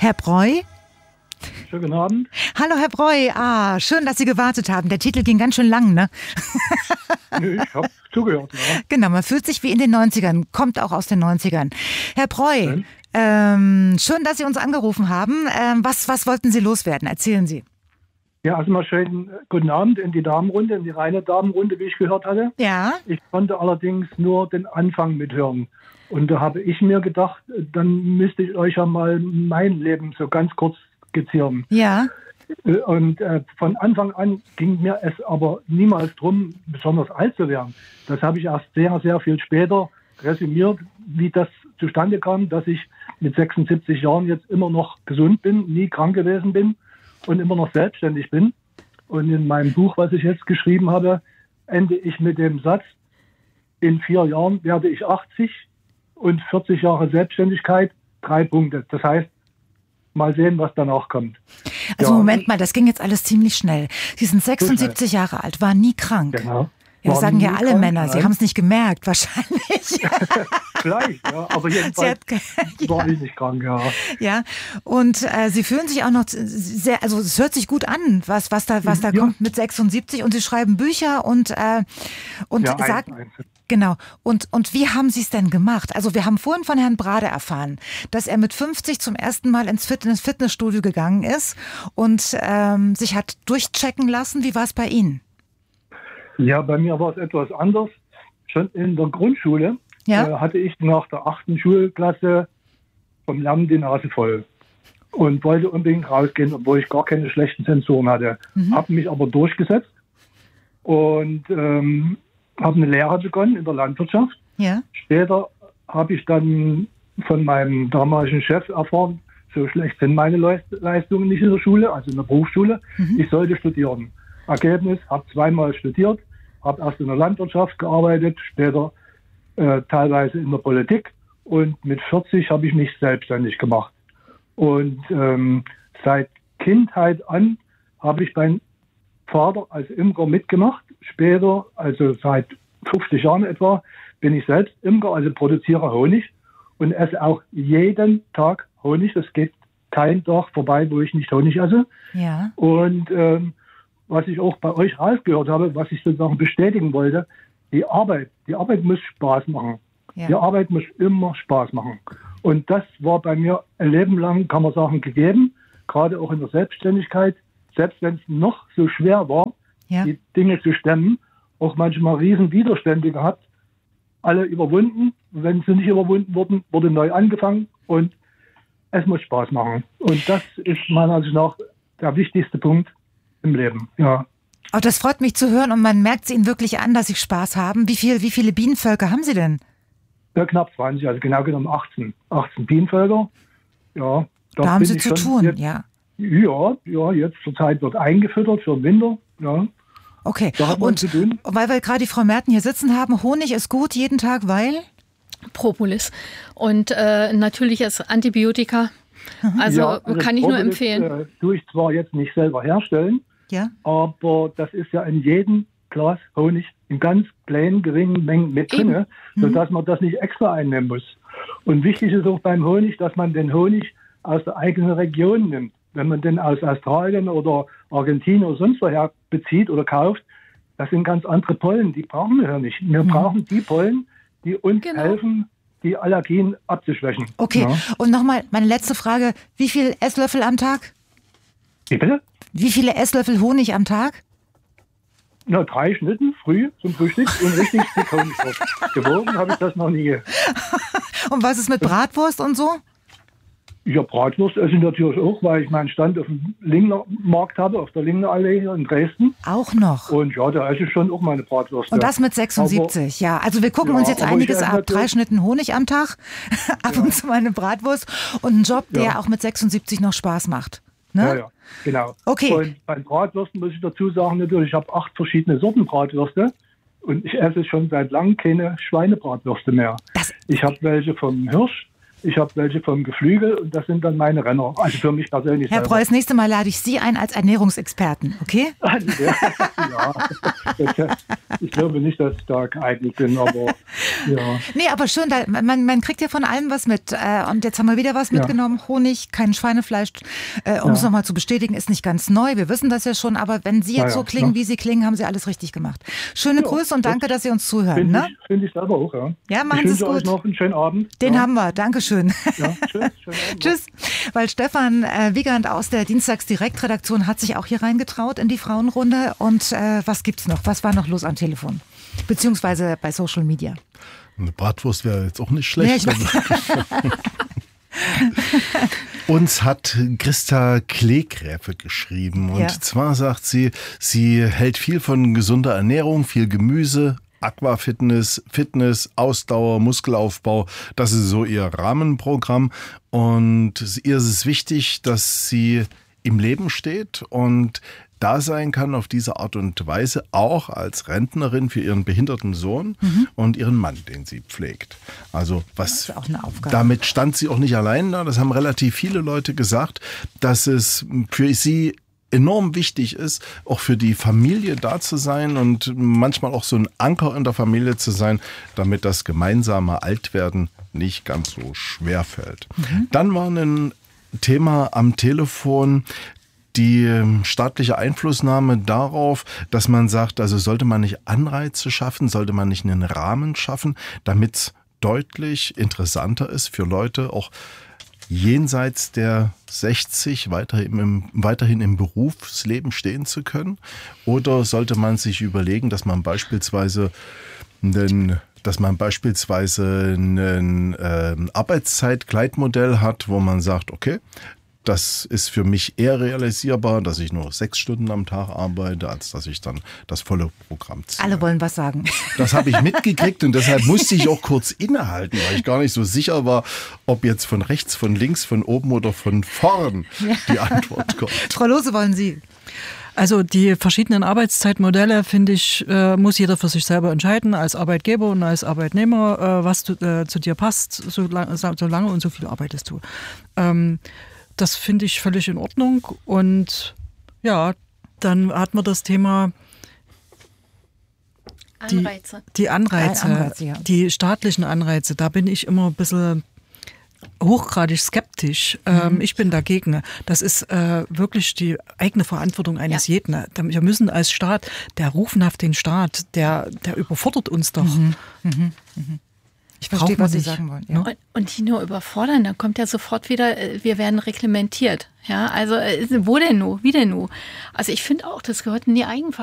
Herr Breu? Schönen guten Abend. Hallo Herr Breu, schön, dass Sie gewartet haben. Der Titel ging ganz schön lang, ne? Nee, ich habe zugehört. Ja. Genau, man fühlt sich wie in den 90ern, kommt auch aus den 90ern. Herr Breu, schön, dass Sie uns angerufen haben. Was wollten Sie loswerden? Erzählen Sie. Ja, also mal schön guten Abend in die Damenrunde, in die reine Damenrunde, wie ich gehört hatte. Ja. Ich konnte allerdings nur den Anfang mithören. Und da habe ich mir gedacht, dann müsste ich euch ja mal mein Leben so ganz kurz skizzieren. Ja. Und von Anfang an ging mir es aber niemals drum, besonders alt zu werden. Das habe ich erst sehr, sehr viel später resümiert, wie das zustande kam, dass ich mit 76 Jahren jetzt immer noch gesund bin, nie krank gewesen bin und immer noch selbstständig bin. Und in meinem Buch, was ich jetzt geschrieben habe, ende ich mit dem Satz, in 4 Jahren werde ich 80 und 40 Jahre Selbstständigkeit, 3 Punkte. Das heißt, mal sehen, was danach kommt. Also ja. Moment mal, das ging jetzt alles ziemlich schnell. Sie sind 76 Jahre alt, waren nie krank. Genau. Ja, das sagen ja alle Männer. Sie haben es nicht gemerkt, wahrscheinlich. Vielleicht, ja. Aber jedenfalls war ich nicht krank, ja. Ja, und Sie fühlen sich auch noch sehr, also es hört sich gut an, was da kommt mit 76 und Sie schreiben Bücher und sagen, genau. Und wie haben Sie es denn gemacht? Also wir haben vorhin von Herrn Brade erfahren, dass er mit 50 zum ersten Mal ins Fitnessstudio gegangen ist und sich hat durchchecken lassen. Wie war es bei Ihnen? Ja, bei mir war es etwas anders. Schon in der Grundschule hatte ich nach der 8. Schulklasse vom Lernen die Nase voll und wollte unbedingt rausgehen, obwohl ich gar keine schlechten Sensoren hatte. Habe mich aber durchgesetzt und habe eine Lehre begonnen in der Landwirtschaft. Ja. Später habe ich dann von meinem damaligen Chef erfahren, so schlecht sind meine Leistungen nicht in der Schule, also in der Berufsschule. Ich sollte studieren. Ergebnis, habe 2-mal studiert, habe erst in der Landwirtschaft gearbeitet, später teilweise in der Politik und mit 40 habe ich mich selbstständig gemacht. Und seit Kindheit an habe ich beim Vater als Imker mitgemacht. Später, also seit 50 Jahren etwa, bin ich selbst Imker, also produziere Honig und esse auch jeden Tag Honig. Es geht kein Tag vorbei, wo ich nicht Honig esse. Ja. Und was ich auch bei euch rausgehört habe, was ich sozusagen bestätigen wollte, die Arbeit muss Spaß machen. Ja. Die Arbeit muss immer Spaß machen. Und das war bei mir ein Leben lang, kann man sagen, gegeben, gerade auch in der Selbstständigkeit, selbst wenn es noch so schwer war, die Dinge zu stemmen, auch manchmal riesen Widerstände gehabt, alle überwunden. Wenn sie nicht überwunden wurden, wurde neu angefangen und es muss Spaß machen. Und das ist meiner Ansicht nach der wichtigste Punkt im Leben, ja. Oh, das freut mich zu hören und man merkt es Ihnen wirklich an, dass Sie Spaß haben. Wie viele Bienenvölker haben Sie denn? Ja, knapp 20, also genau genommen 18 Bienenvölker. Ja, da haben Sie zu tun, jetzt, ja. Ja, jetzt zurzeit wird eingefüttert für den Winter, ja. Okay, und weil wir gerade die Frau Merten hier sitzen haben, Honig ist gut jeden Tag, weil? Propolis und natürliches Antibiotika. Also kann ich nur empfehlen. Tue ich zwar jetzt nicht selber herstellen, aber das ist ja in jedem Glas Honig in ganz kleinen, geringen Mengen mit drin, sodass man das nicht extra einnehmen muss. Und wichtig ist auch beim Honig, dass man den Honig aus der eigenen Region nimmt. Wenn man den aus Australien oder Argentinien oder sonst woher bezieht oder kauft, das sind ganz andere Pollen, die brauchen wir ja nicht. Wir brauchen die Pollen, die uns helfen, die Allergien abzuschwächen. Okay, und nochmal meine letzte Frage. Wie viel Esslöffel am Tag? Wie bitte? Wie viele Esslöffel Honig am Tag? Na, 3 Schnitten früh zum Frühstück und richtig dick Honig drauf. Gewogen habe ich das noch nie. Und was ist mit Bratwurst und so? Ja, Bratwurst esse ich natürlich auch, weil ich meinen Stand auf dem Lingner Markt habe, auf der Lingner Allee hier in Dresden. Auch noch? Und ja, da esse ich schon auch meine Bratwurst. Und das mit 76, aber, Also wir gucken uns jetzt einiges ab. 3 Schnitten Honig am Tag, ab und zu meine Bratwurst und einen Job, der auch mit 76 noch Spaß macht. Ne? Ja, genau. Okay. Und bei Bratwürsten muss ich dazu sagen, natürlich, ich habe 8 verschiedene Sorten Bratwürste. Und ich esse schon seit langem keine Schweinebratwürste mehr. Ich habe welche vom Hirsch, Ich habe welche vom Geflügel und das sind dann meine Renner. Also für mich persönlich. Herr Preu, das nächste Mal lade ich Sie ein als Ernährungsexperten, okay? Ich glaube nicht, dass ich da geeignet bin, aber ja. Nee, aber schön, man kriegt ja von allem was mit. Und jetzt haben wir wieder was mitgenommen. Honig, kein Schweinefleisch. Um es nochmal zu bestätigen, ist nicht ganz neu. Wir wissen das ja schon, aber wenn Sie jetzt so klingen, wie Sie klingen, haben Sie alles richtig gemacht. Schöne Grüße und danke, dass Sie uns zuhören. Finde ich selber auch, ja. Ja, machen Sie es gut. Ich wünsche euch noch einen schönen Abend. Den haben wir. Dankeschön. Ja, tschüss. Tschüss. Weil Stefan Wiegand aus der Dienstagsdirektredaktion hat sich auch hier reingetraut in die Frauenrunde. Und was gibt's noch? Was war noch los am Telefon? Beziehungsweise bei Social Media? Eine Bratwurst wäre jetzt auch nicht schlecht. Ja, Uns hat Christa Kleegräfe geschrieben. Und zwar sagt sie, sie hält viel von gesunder Ernährung, viel Gemüse, Aquafitness, Fitness, Ausdauer, Muskelaufbau, das ist so ihr Rahmenprogramm und ihr ist es wichtig, dass sie im Leben steht und da sein kann auf diese Art und Weise, auch als Rentnerin für ihren behinderten Sohn und ihren Mann, den sie pflegt. Also was, das ist auch eine Aufgabe. Damit stand sie auch nicht allein da, das haben relativ viele Leute gesagt, dass es für sie enorm wichtig ist, auch für die Familie da zu sein und manchmal auch so ein Anker in der Familie zu sein, damit das gemeinsame Altwerden nicht ganz so schwer fällt. Dann war ein Thema am Telefon, die staatliche Einflussnahme darauf, dass man sagt, also sollte man nicht Anreize schaffen, sollte man nicht einen Rahmen schaffen, damit es deutlich interessanter ist für Leute, auch jenseits der 60 weiterhin im Berufsleben stehen zu können? Oder sollte man sich überlegen, dass man beispielsweise ein Arbeitszeit-Gleitmodell hat, wo man sagt, okay, das ist für mich eher realisierbar, dass ich nur 6 Stunden am Tag arbeite, als dass ich dann das volle Programm ziehe. Alle wollen was sagen. Das habe ich mitgekriegt und deshalb musste ich auch kurz innehalten, weil ich gar nicht so sicher war, ob jetzt von rechts, von links, von oben oder von vorn die Antwort kommt. Frau Lohse, wollen Sie? Also die verschiedenen Arbeitszeitmodelle, finde ich, muss jeder für sich selber entscheiden, als Arbeitgeber und als Arbeitnehmer, was zu dir passt, so lange und so viel arbeitest du. Das finde ich völlig in Ordnung. Und dann hat man das Thema Anreize. Die Anreize, die staatlichen Anreize. Da bin ich immer ein bisschen hochgradig skeptisch. Ich bin dagegen. Das ist wirklich die eigene Verantwortung eines jeden. Wir müssen als Staat, der ruft den Staat, der überfordert uns doch. Ich verstehe, was Sie sagen wollen. Ja. Und nicht nur überfordern, dann kommt ja sofort wieder, wir werden reglementiert. Ja, also wo denn nur? Wie denn nur? Also ich finde auch, das gehört in die Eigenverantwortung.